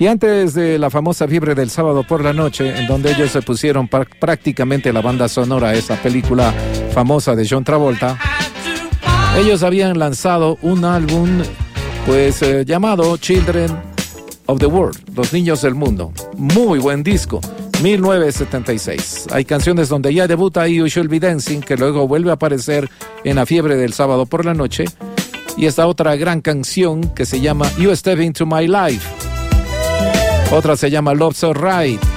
Y antes de la famosa Fiebre del Sábado por la Noche, en donde ellos se pusieron prácticamente la banda sonora a esa película famosa de John Travolta, ellos habían lanzado un álbum pues llamado Children of the World, Los Niños del Mundo. Muy buen disco, 1976. Hay canciones donde ya debuta You Should Be Dancing, que luego vuelve a aparecer en la Fiebre del Sábado por la Noche, y esta otra gran canción que se llama You Step Into My Life. Otra se llama Love's Alright.